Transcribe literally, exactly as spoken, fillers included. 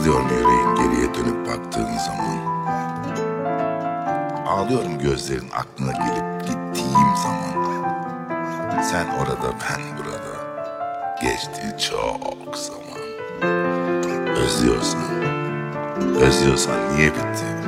Sızlıyor mu yüreğin geriye dönüp baktığın zaman? Ağlıyorum gözlerin aklına gelip gittiğim zaman. Sen orada, ben burada. Geçti çok zaman. Özlüyorsan, özlüyorsan niye bitti?